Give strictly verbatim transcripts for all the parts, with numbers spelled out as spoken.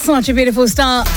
Such a beautiful start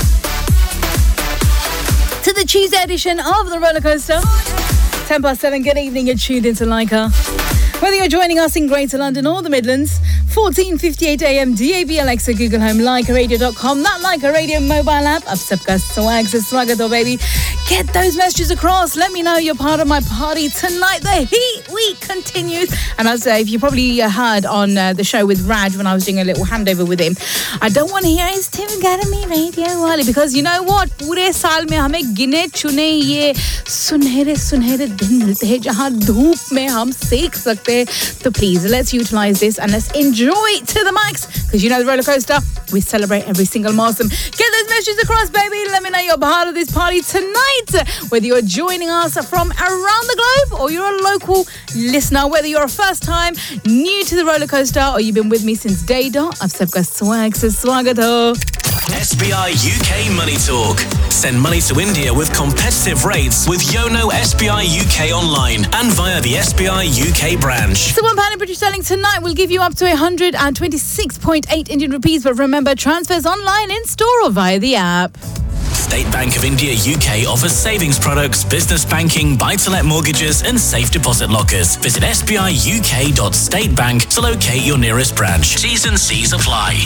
to the Tuesday edition of the Roller Coaster. ten past seven, good evening, you're tuned into Leica. Whether you're joining us in Greater London or the Midlands, fourteen fifty-eight A M, D A B, Alexa, Google Home, Leica Radio dot com, that Leica Radio mobile app. Ab sabka swag se swagato, baby. Get those messages across. Let me know you're part of my party tonight. The heat week continues. And as uh, if you probably uh, heard on uh, the show with Raj when I was doing a little handover with him, I don't want to hear it's Tim Academy Radio Wali, because you know what? Pure saal mein hame gine chune ye sunhere sunhere din milte hain jahan dhoop mein hum seek sakte hain. So please, let's utilize this and let's enjoy it to the max, because you know the roller coaster, we celebrate every single milestone. Get those messages across, baby. Let me know you're part of this party tonight. Whether you're joining us from around the globe or you're a local listener, whether you're a first time new to the roller coaster or you've been with me since day dot, ab sabka swag se swagato. S B I U K Money Talk. Send money to India with competitive rates with Yono S B I U K online and via the S B I U K branch. So one pound in British sterling tonight will give you up to one hundred twenty-six point eight Indian rupees. But remember, transfers online, in store or via the app. State Bank of India U K offers savings products, business banking, buy-to-let mortgages and safe deposit lockers. Visit s b i u k dot state bank to locate your nearest branch. T's and C's apply.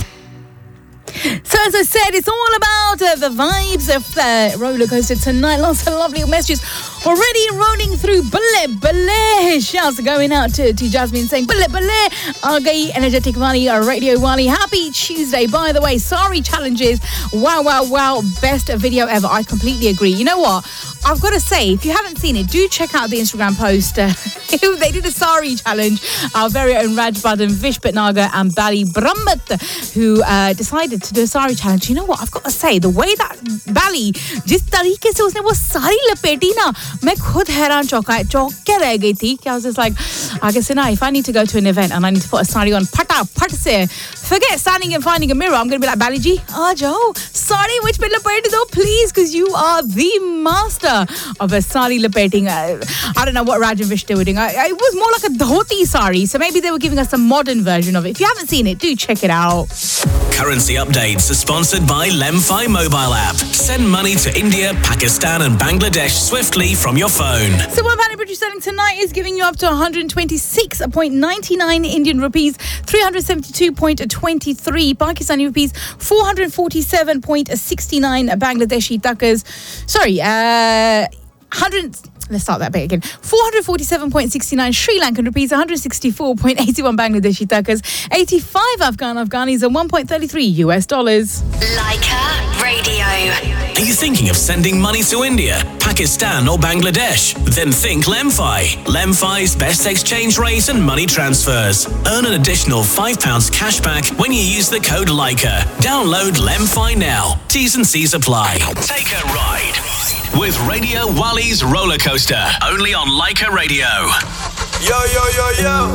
So as I said, it's all about uh, the vibes of the roller coaster tonight. Lots of lovely messages already rolling through. Bale, bale. Shouts going out to, to Jasmine saying, bale, bale. Aa gayi energetic wali, radio wali. Happy Tuesday. By the way, sorry challenges. Wow, wow, wow. Best video ever. I completely agree. You know what? I've got to say, if you haven't seen it, do check out the Instagram post. Uh, they did a Sari challenge. Our very own Raj Badam, Vish Bhatnagar and Bali Brahmat, who uh, decided to do a Sari challenge. You know what? I've got to say, the way that Bali, jis tarike se usne wo sari lapeti na, main khud hairan chauka chauk ke reh gayi thi. I was just like, I guess, you know, if I need to go to an event and I need to put a sari on, pata pat se, forget standing and finding a mirror. I'm going to be like, Bali ji, aa jao, sari which pe lapeti do, please, because you are the master of a sari lapeting. Uh, I don't know what Raj and Vish were doing. I, I, it was more like a dhoti sari, so maybe they were giving us a modern version of it. If you haven't seen it, do check it out. Currency updates are sponsored by Lemfi mobile app. Send money to India, Pakistan and Bangladesh swiftly from your phone. So one pound in British sterling tonight is giving you up to one hundred twenty-six point nine nine Indian rupees, three hundred seventy-two point two three Pakistani rupees, four hundred forty-seven point six nine Bangladeshi takas. Sorry, uh, one hundred... Let's start that bit again. four hundred forty-seven point six nine Sri Lankan rupees, one hundred sixty-four point eight one Bangladeshi takas, eighty-five Afghan Afghanis and one point three three U S dollars. Leica Radio. Are you thinking of sending money to India, Pakistan or Bangladesh? Then think Lemfi. Lemfi's best exchange rate and money transfers. Earn an additional five pounds cash back when you use the code Leica. Download Lemfi now. T's and C's apply. Take a ride with Radio Wali's Roller Coaster. Only on Leica Radio. Yo, yo, yo, yo.